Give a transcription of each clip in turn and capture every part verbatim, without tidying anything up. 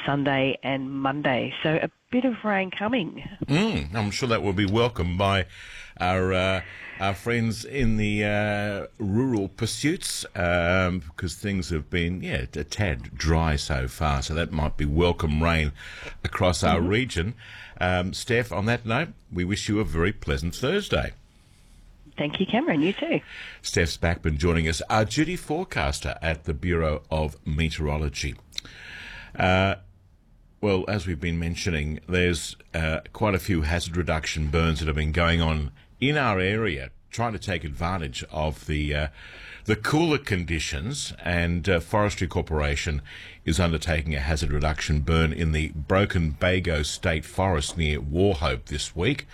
Sunday and Monday. So a bit of rain coming. Mm, I'm sure that will be welcomed by our uh, our friends in the uh, rural pursuits, um, because things have been, yeah, a tad dry so far. So that might be welcome rain across our mm-hmm. region. Um, Steph, on that note, we wish you a very pleasant Thursday. Thank you, Cameron. You too. Steph Spackman joining us, our duty forecaster at the Bureau of Meteorology. Uh, well, as we've been mentioning, there's uh, quite a few hazard reduction burns that have been going on in our area, trying to take advantage of the uh, the cooler conditions, and uh, Forestry Corporation is undertaking a hazard reduction burn in the Broken Bago State Forest near Wauchope this week.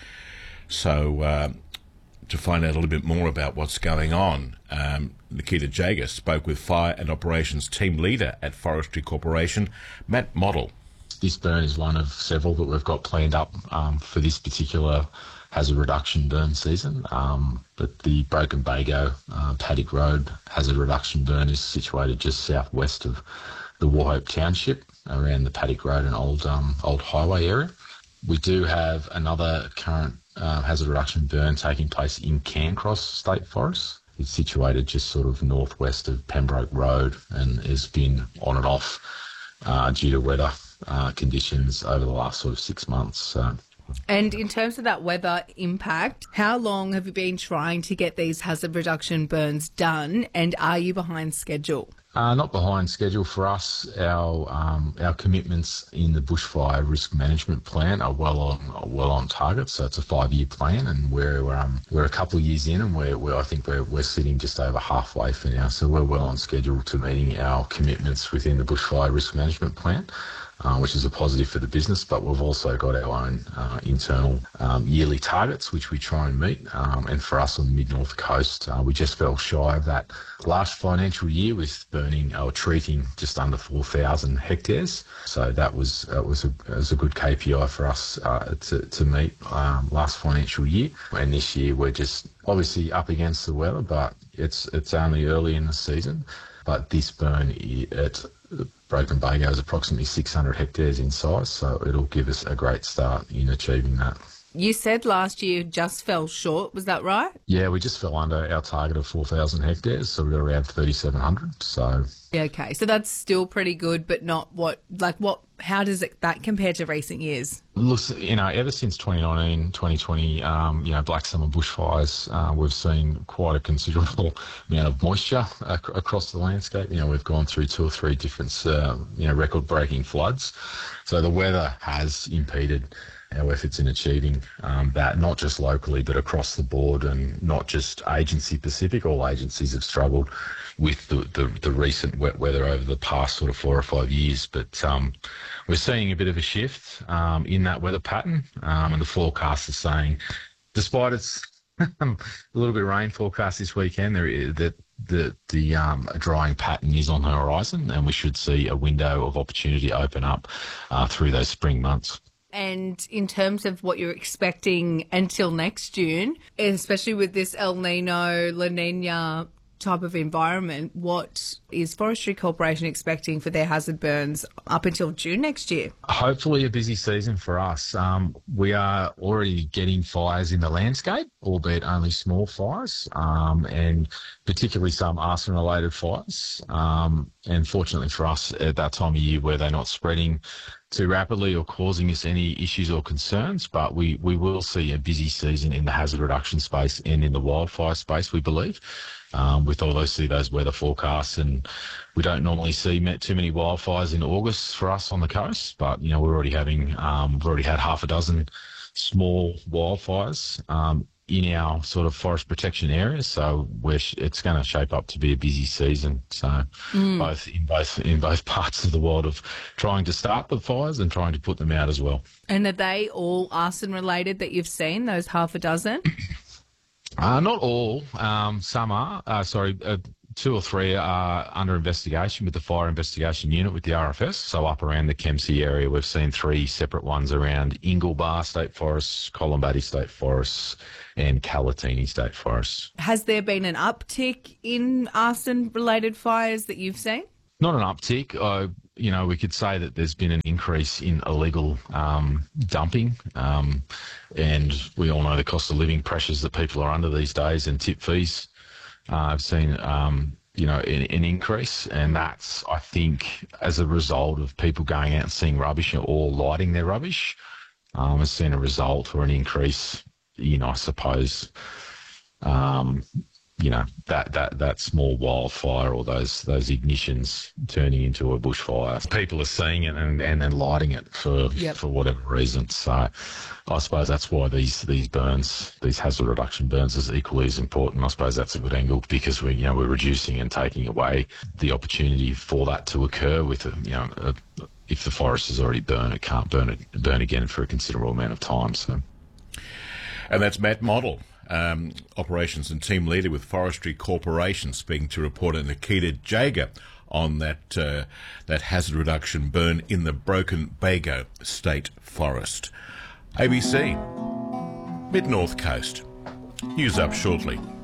So, uh, to find out a little bit more about what's going on, um, Nikita Jager spoke with Fire and Operations Team Leader at Forestry Corporation, Matt Model. This burn is one of several that we've got planned up um, for this particular hazard reduction burn season. Um, but the Broken Bago uh, Paddock Road hazard reduction burn is situated just southwest of the Wauchope Township, around the Paddock Road and Old um, Old Highway area. We do have another current uh, hazard reduction burn taking place in Cairncross State Forest. It's situated just sort of northwest of Pembroke Road and has been on and off uh, due to weather uh, conditions over the last sort of six months. So. And in terms of that weather impact, how long have you been trying to get these hazard reduction burns done, and are you behind schedule? Uh, not behind schedule for us. Our um, our commitments in the bushfire risk management plan are well on are well on target. So it's a five year plan, and we're um, we're a couple of years in, and we're, we're I think we're we're sitting just over halfway for now. So we're well on schedule to meeting our commitments within the bushfire risk management plan. Uh, which is a positive for the business, but we've also got our own uh, internal um, yearly targets, which we try and meet. Um, and for us on the Mid-North Coast, uh, we just fell shy of that last financial year with burning or treating just under four thousand hectares. So that was that was a, that was a good K P I for us uh, to, to meet um, last financial year. And this year we're just obviously up against the weather, but it's it's only early in the season. But this burn at Broken Bago is approximately six hundred hectares in size, so it'll give us a great start in achieving that. You said last year just fell short, was that right? Yeah, we just fell under our target of four thousand hectares, so we're around thirty-seven hundred. So yeah, okay, so that's still pretty good, but not what, like what, how does it, that compare to recent years? Look, you know, ever since twenty nineteen, twenty twenty, um, you know, Black Summer bushfires, uh, we've seen quite a considerable amount of moisture ac- across the landscape. You know, we've gone through two or three different, uh, you know, record-breaking floods. So the weather has impeded our efforts in achieving um, that, not just locally, but across the board, and not just agency specific. All agencies have struggled with the, the, the recent wet weather over the past sort of four or five years. But um, we're seeing a bit of a shift um, in that weather pattern, um, and the forecast is saying, despite its a little bit of rain forecast this weekend, there is, that the the um, drying pattern is on the horizon, and we should see a window of opportunity open up uh, through those spring months. And in terms of what you're expecting until next June, especially with this El Nino, La Nina type of environment, what is Forestry Corporation expecting for their hazard burns up until June next year? Hopefully a busy season for us. Um, we are already getting fires in the landscape, albeit only small fires, um, and particularly some arson-related fires. Um, and fortunately for us, at that time of year where they're not spreading too rapidly or causing us any issues or concerns, but we, we will see a busy season in the hazard reduction space and in the wildfire space, we believe, um, with all those, see those weather forecasts. And we don't normally see too many wildfires in August for us on the coast, but, you know, we're already having, um, we've already had half a dozen small wildfires um, in our sort of forest protection areas, so we're sh- it's going to shape up to be a busy season. So mm. both in both in both parts of the world of trying to start the fires and trying to put them out as well. And are they all arson related that you've seen, those half a dozen? uh, not all. Um, some are. Uh, sorry. Uh, Two or three are under investigation with the Fire Investigation Unit with the R F S. So up around the Kempsey area, we've seen three separate ones around Inglebar State Forest, Columbati State Forest and Calatini State Forest. Has there been an uptick in arson-related fires that you've seen? Not an uptick. Uh, you know, we could say that there's been an increase in illegal um, dumping, um, and we all know the cost of living pressures that people are under these days, and tip fees. Uh, I've seen, um, you know, an, an increase, and that's, I think, as a result of people going out and seeing rubbish or lighting their rubbish. Um, has seen a result or an increase in, I suppose, um, you know, that, that, that small wildfire or those those ignitions turning into a bushfire. People are seeing it and, and then lighting it for Yep. for whatever reason. So I suppose that's why these these burns, these hazard reduction burns, is equally as important. I suppose that's a good angle because we, you know, we're reducing and taking away the opportunity for that to occur with, a, you know, a, if the forest is already burned, it can't burn it burn again for a considerable amount of time. So. And that's Matt Model, um, Operations and Team Leader with Forestry Corporation, speaking to reporter Nikita Jager on that uh, that hazard reduction burn in the Broken Bago State Forest. A B C, Mid-North Coast. News up shortly.